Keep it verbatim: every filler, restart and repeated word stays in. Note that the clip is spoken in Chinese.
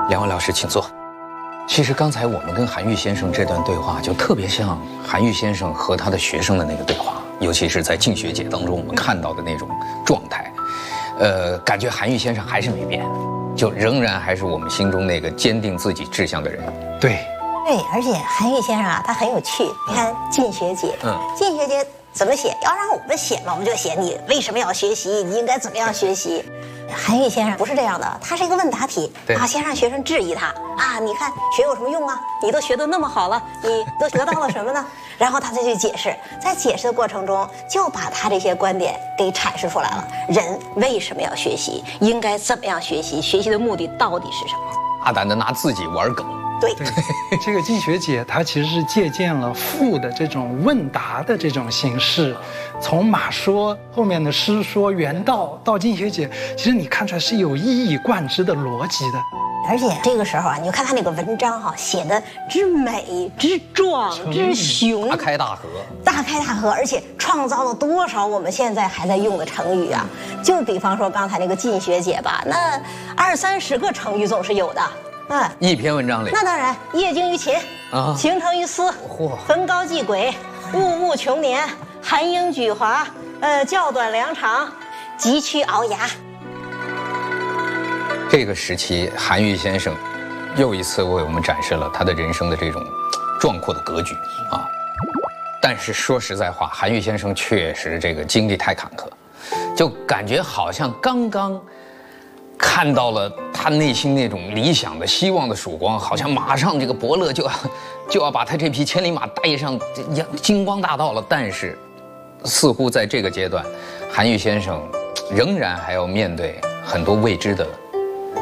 两位老师，请坐。其实刚才我们跟韩愈先生这段对话，就特别像韩愈先生和他的学生的那个对话，尤其是在进学解当中我们看到的那种状态。呃，感觉韩愈先生还是没变，就仍然还是我们心中那个坚定自己志向的人。 对， 对，而且韩愈先生啊，他很有趣。你看《进学解》，嗯，《进学解》怎么写？要让我们写嘛，我们就写你为什么要学习，你应该怎么样学习。韩愈先生不是这样的，他是一个问答题啊，先让学生质疑他啊，你看学有什么用啊？你都学得那么好了，你都得到了什么呢？然后他再去解释，在解释的过程中，就把他这些观点给阐释出来了。人为什么要学习？应该怎么样学习？学习的目的到底是什么？ 大胆的拿自己玩梗。 对， 对，这个进学解它其实是借鉴了赋的这种问答的这种形式，从马说后面的诗说原道到进学解，其实你看出来是有一以贯之的逻辑的。 而且这个时候啊，你就看他那个文章哈、啊，写的之美、之壮、之雄， 大开大合， 大开大合，而且创造了多少我们现在还在用的成语啊！就比方说刚才那个进学解吧，那二三十个成语总是有的。嗯， 一篇文章里， 那当然，业精于勤啊，形成于斯，焚高继轨，物物穷年，含英举华，呃，较短量长，急趋鳌牙。 这个时期，韩愈先生又一次为我们展示了他的人生的这种壮阔的格局啊。但是说实在话，韩愈先生确实这个经历太坎坷，就感觉好像刚刚看到了他内心那种理想的希望的曙光，好像马上这个伯乐就要就要把他这匹千里马带上金光大道了。但是似乎在这个阶段，韩愈先生仍然还要面对很多未知的